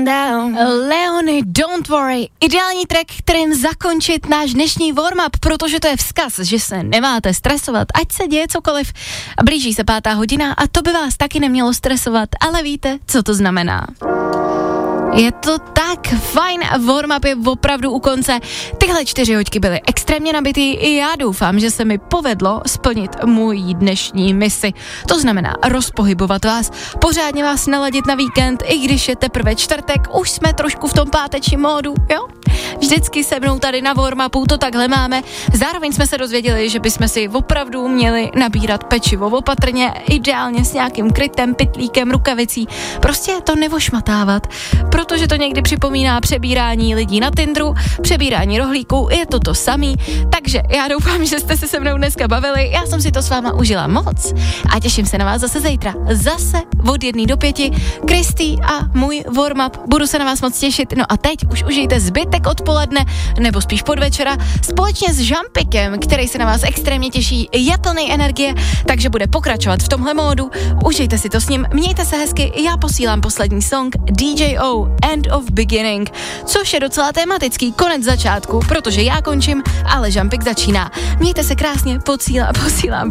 down. Leony, don't worry. Ideální track, kterým zakončit náš dnešní warm-up, protože to je vzkaz, že se nemáte stresovat, ať se děje cokoliv. A blíží se 5. hodina a to by vás taky nemělo stresovat, ale víte, co to znamená. Je to tak fajn a warm-up je opravdu u konce. Tyhle 4 hoďky byly extrémně nabitý i já doufám, že se mi povedlo splnit můj dnešní misi. To znamená rozpohybovat vás, pořádně vás naladit na víkend, i když je teprve čtvrtek, už jsme trošku v tom pátečním módu, jo? Vždycky se mnou tady na warm-upu to takhle máme. Zároveň jsme se dozvěděli, že bychom si opravdu měli nabírat pečivo opatrně, ideálně s nějakým krytem, pytlíkem, rukavicí. Prostě to nevošmatávat, protože to někdy připomíná přebírání lidí na Tinderu, přebírání rohlíků, je to samý. Takže já doufám, že jste se mnou dneska bavili, já jsem si to s váma užila moc a těším se na vás zase zítra. Zase od 1 do 5, Kristý a můj warm-up, budu se na vás moc těšit. No a teď už užijte zbytek odpoledne, nebo spíš podvečera, společně s Žampikem, který se na vás extrémně těší, je plný energie, takže bude pokračovat v tomhle módu. Užijte si to s ním, mějte se hezky, já posílám poslední song DJO, End of Beginning, což je docela tematický konec začátku, protože já končím, ale Žampik začíná. Mějte se krásně, posílám